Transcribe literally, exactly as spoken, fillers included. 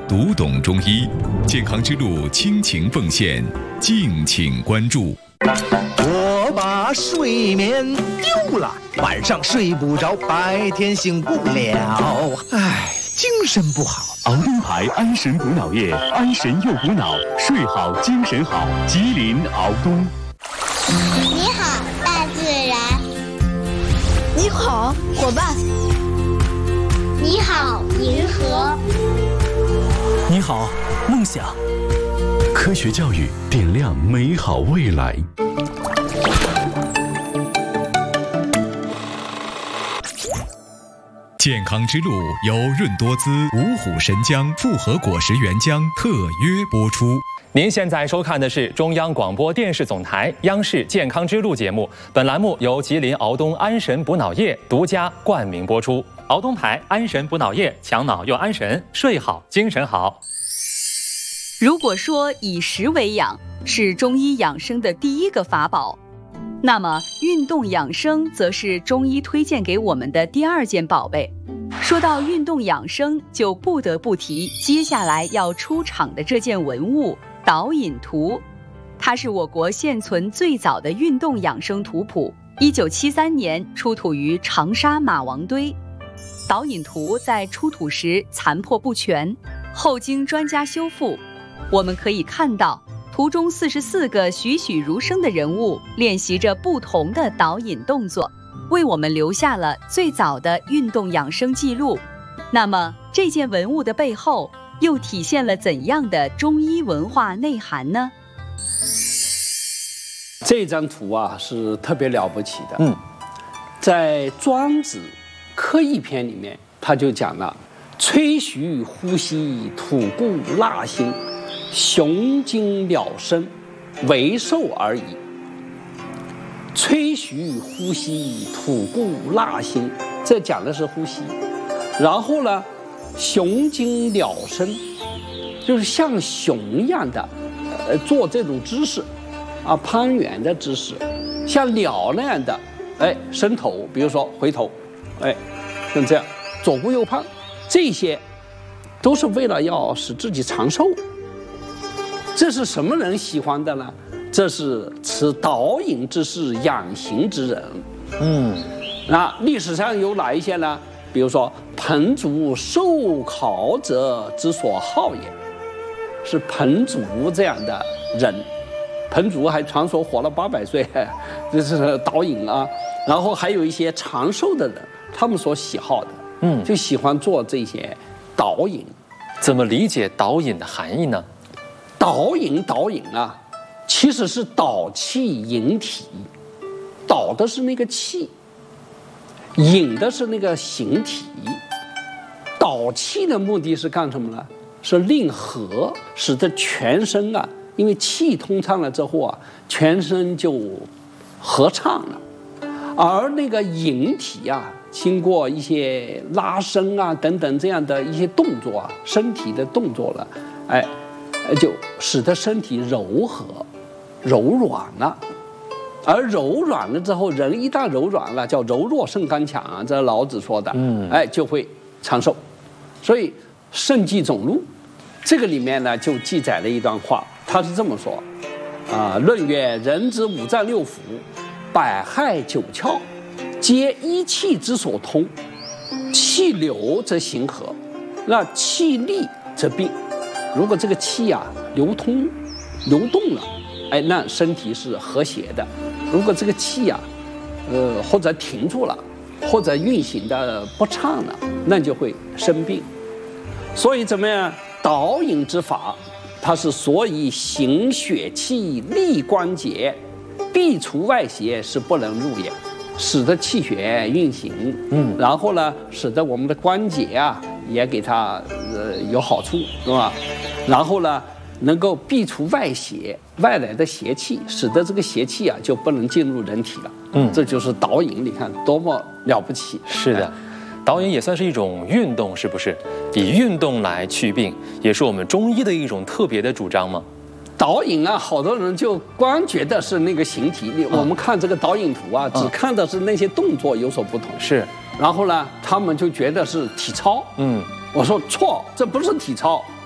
读懂中医，健康之路倾情奉献，敬请关注。 我把睡眠丢了，晚上睡不着，白天醒不了，唉，精神不好。 熬东牌安神补脑液，安神又补脑，睡好精神好。吉林熬东。 你好，大自然。 你好，伙伴。 你好，银河。 你好，梦想。科学教育点亮美好未来。 健康之路由润多滋、五虎神姜复合果实原浆特约播出。 您现在收看的是中央广播电视总台央视健康之路节目，本栏目由吉林熬东安神补脑液独家冠名播出。熬东牌安神补脑液，强脑又安神，睡好精神好。 如果说以食为养是中医养生的第一个法宝，那么运动养生则是中医推荐给我们的第二件宝贝。说到运动养生，就不得不提接下来要出场的这件文物——导引图。它是我国现存最早的运动养生图谱，一九七三年出土于长沙马王堆。导引图在出土时残破不全，后经专家修复，我们可以看到图中四十四个栩栩如生的人物练习着不同的导引动作，为我们留下了最早的运动养生记录。那么这件文物的背后又体现了怎样的中医文化内涵呢？ 这张图啊是特别了不起的。 嗯， 在庄子科义篇里面，他就讲了：吹徐呼吸，吐故纳新，雄精了身，为寿而已。吹徐呼吸，吐故纳新，这讲的是呼吸。然后呢，雄精了身，就是像熊一样的，呃，做这种姿势，啊，攀援的姿势，像鸟那样的，哎，伸头，比如说回头，哎，像这样，左顾右盼，这些都是为了要使自己长寿。这是什么人喜欢的呢？这是持导引之事养形之人。 嗯， 那历史上有哪一些呢？比如说彭祖受考者之所好也，是彭祖这样的人。彭祖还传说活了八百岁，这是导引啊。然后还有一些长寿的人，他们所喜好的， 嗯， 就喜欢做这些导引。 怎么理解导引的含义呢？ 导引导引啊，其实是导气引体，导的是那个气，引的是那个形体。导气的目的是干什么呢？是令和，使得全身啊，因为气通畅了之后啊，全身就合畅了。而那个引体啊，经过一些拉伸啊等等这样的一些动作啊，身体的动作了，哎。就使得身体柔和、柔软了，而柔软了之后，人一旦柔软了，叫柔弱胜刚强啊，这是老子说的，嗯，哎，就会长寿。所以《圣纪总录》这个里面呢，就记载了一段话，他是这么说：啊、呃，论曰，人之五脏六腑，百骸九窍，皆一气之所通，气流则行和，那气利则病。如果这个气啊流通、流动了，哎，那身体是和谐的；如果这个气啊，呃，或者停住了，或者运行的不畅了，那就会生病。所以怎么样？导引之法，它是所以行血气、利关节、避除外邪，是不能入也，使得气血运行。嗯，然后呢，使得我们的关节啊。也给它呃有好处，是吧？然后呢，能够避除外邪外来的邪气，使得这个邪气啊就不能进入人体了。嗯，这就是导引，你看多么了不起！ 是的，导引也算是一种运动，是不是？以运动来祛病，也是我们中医的一种特别的主张吗？ 导引啊，好多人就光觉得是那个形体，嗯、我们看这个导引图啊，只看的是那些动作有所不同。 是。 然后呢，他们就觉得是体操。嗯，我说错，这不是体操，